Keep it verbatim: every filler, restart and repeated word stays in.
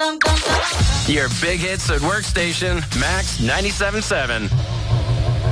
Your big hits at workstation, Max ninety-seven point seven.